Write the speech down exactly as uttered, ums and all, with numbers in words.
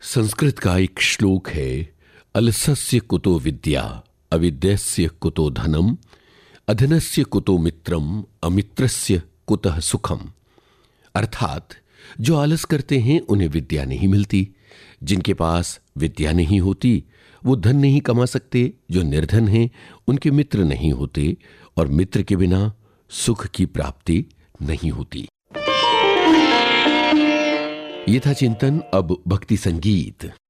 संस्कृत का एक श्लोक है, अलसस्य कुतो विद्या अविद्यस्य कुतो धनम अधनस्य कुतो मित्रम अमित्रस्य कुतः सुखम। अर्थात जो आलस करते हैं उन्हें विद्या नहीं मिलती, जिनके पास विद्या नहीं होती वो धन नहीं कमा सकते, जो निर्धन हैं उनके मित्र नहीं होते और मित्र के बिना सुख की प्राप्ति नहीं होती। ये था चिंतन। अब भक्ति संगीत।